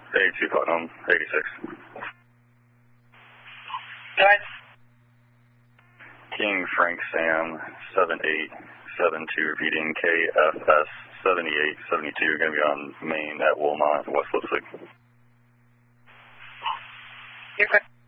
82 Putnam, 86. Go ahead. King Frank Sam, 7872, repeating KFS 7872, going to be on Main at Wilmot, West Lipstick. You're good.